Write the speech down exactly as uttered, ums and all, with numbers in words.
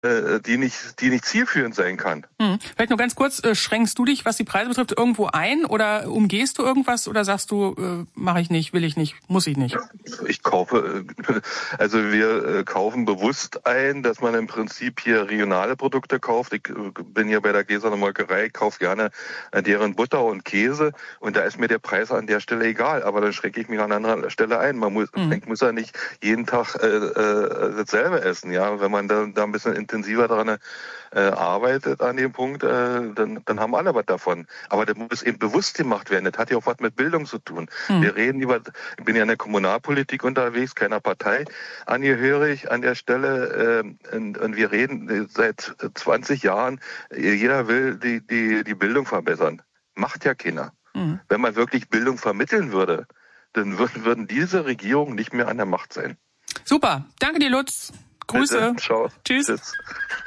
die nicht, die nicht zielführend sein kann. Hm. Vielleicht nur ganz kurz, äh, schränkst du dich, was die Preise betrifft, irgendwo ein oder umgehst du irgendwas oder sagst du, äh, mache ich nicht, will ich nicht, muss ich nicht? Ich kaufe, also wir äh, kaufen bewusst ein, dass man im Prinzip hier regionale Produkte kauft. Ich äh, bin hier bei der Gesaner Molkerei, kaufe gerne äh, deren Butter und Käse und da ist mir der Preis an der Stelle egal, aber dann schränke ich mich an anderer Stelle ein. Man muss, mhm. man muss ja nicht jeden Tag äh, äh, dasselbe essen, ja, wenn man da, da ein bisschen intensiver daran äh, arbeitet an dem Punkt, äh, dann, dann haben alle was davon. Aber das muss eben bewusst gemacht werden. Das hat ja auch was mit Bildung zu tun. Hm. Wir reden über, ich bin ja in der Kommunalpolitik unterwegs, keiner Partei angehörig an der Stelle. Äh, und, und wir reden seit zwanzig Jahren, jeder will die, die, die Bildung verbessern. Macht ja keiner. Hm. Wenn man wirklich Bildung vermitteln würde, dann würden, würden diese Regierungen nicht mehr an der Macht sein. Super. Danke dir, Lutz. Grüße. Bitte. Ciao. Tschüss. Tschüss.